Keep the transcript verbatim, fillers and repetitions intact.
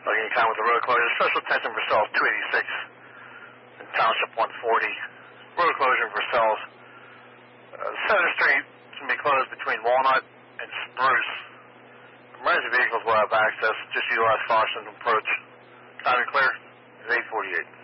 Looking time with the road closure. Special attention for cells two eighty-six and Township one forty. Road closure for cells. Uh, Center Street is going to be closed between Walnut and Spruce. Emergency vehicles will have access. Just utilize caution approach. Time and clear is eight forty-eight.